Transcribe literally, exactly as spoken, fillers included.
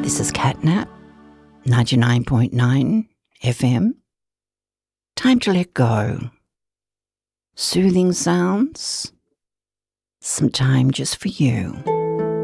This is Catnap, ninety-nine point nine F M. Time to let go. Soothing sounds. Some time just for you.